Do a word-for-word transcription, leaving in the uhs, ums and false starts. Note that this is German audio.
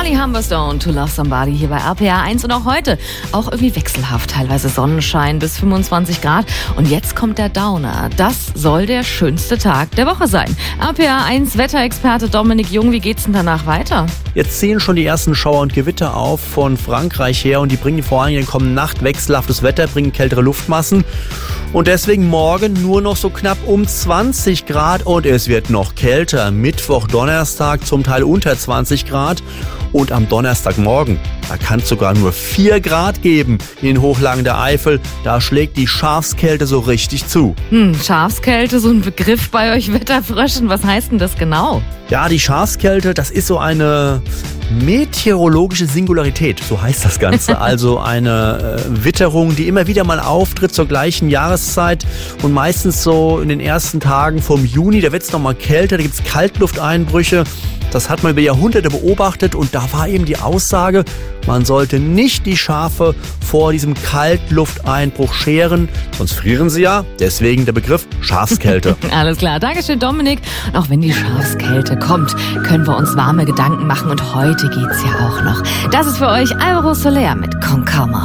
Molly Humberstone, To Love Somebody hier bei R P R eins und auch heute auch irgendwie wechselhaft, teilweise Sonnenschein bis fünfundzwanzig Grad und jetzt kommt der Downer. Das soll der schönste Tag der Woche sein. R P R eins Wetterexperte Dominik Jung, wie geht's denn danach weiter? Jetzt ziehen schon die ersten Schauer und Gewitter auf von Frankreich her und die bringen vor allem in der kommenden Nacht wechselhaftes Wetter, bringen kältere Luftmassen und deswegen morgen nur noch so knapp um zwanzig Grad und es wird noch kälter. Mittwoch, Donnerstag zum Teil unter zwanzig Grad und am Donnerstagmorgen, da kann es sogar nur vier Grad geben in den Hochlagen der Eifel. Da schlägt die Schafskälte so richtig zu. Hm, Schafskälte, so ein Begriff bei euch Wetterfröschen. Was heißt denn das genau? Ja, die Schafskälte, das ist so eine meteorologische Singularität, so heißt das Ganze. Also eine äh, Witterung, die immer wieder mal auftritt zur gleichen Jahreszeit und meistens so in den ersten Tagen vom Juni. Da wird es nochmal kälter, da gibt es Kaltlufteinbrüche. Das hat man über Jahrhunderte beobachtet und da war eben die Aussage, man sollte nicht die Schafe vor diesem Kaltlufteinbruch scheren, sonst frieren sie ja. Deswegen der Begriff Schafskälte. Alles klar, Dankeschön Dominik. Und auch wenn die Schafskälte kommt, können wir uns warme Gedanken machen und heute geht's ja auch noch. Das ist für euch Alvaro Soler mit Con Calma.